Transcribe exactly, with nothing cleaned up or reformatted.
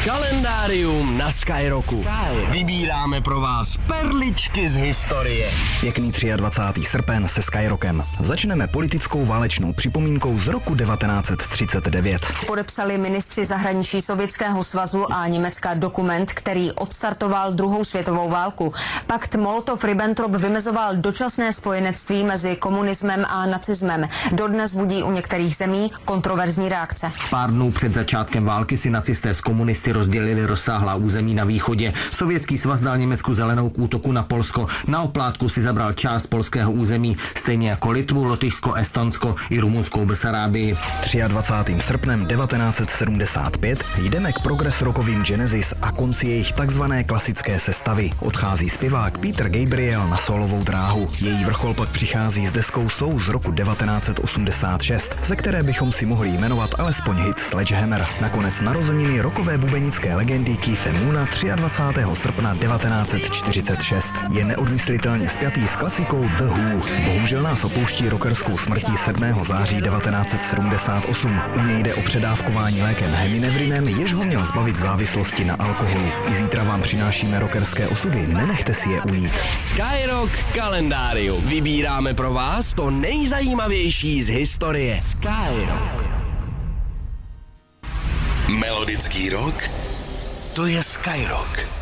Kalendárium na Skyrocku. Vybíráme pro vás perličky z historie. Pěkný dvacátého třetího srpen se Skyrockem. Začneme politickou válečnou připomínkou z roku devatenáct set třicet devět. Podepsali ministři zahraničí Sovětského svazu a Německa dokument, který odstartoval druhou světovou válku. Pakt Molotov-Ribbentrop vymezoval dočasné spojenectví mezi komunismem a nacismem. Dodnes budí u některých zemí kontroverzní reakce. Pár dnů před začátkem války si nacisté s komunisty rozdělili rozsáhlá území na východě. Sovětský svaz dal Německu zelenou k útoku na Polsko. Na oplátku si zabral část polského území, stejně jako Litvu, Lotyšsko, Estonsko i rumunskou Besarábii. dvacátého třetího srpnem devatenáct set sedmdesát pět jdeme k progress rockovým Genesis a konci jejich takzvané klasické sestavy. Odchází zpěvák Peter Gabriel na solovou dráhu. Její vrchol pak přichází s deskou Soul z roku devatenáct set osmdesát šest, ze které bychom si mohli jmenovat alespoň hit Sledgehammer. Nakonec narozeniny rockové bubenické legendy Keitha Moona dvacátého třetího srpna devatenáct set čtyřicet šest. Je neodmyslitelně spjatý s klasikou The Who. Bohužel nás opouští rockerskou smrtí sedmého září devatenáct set sedmdesát osm. U něj jde o předávkování lékem Heminevrinem, jež ho měl zbavit závislosti na alkoholu. I zítra vám přinášíme rockerské osudy, nenechte si je ujít. Skyrock kalendárium. Vybíráme pro vás to nejzajímavější z historie. Skyrock. Melodický rock, to je Skyrock.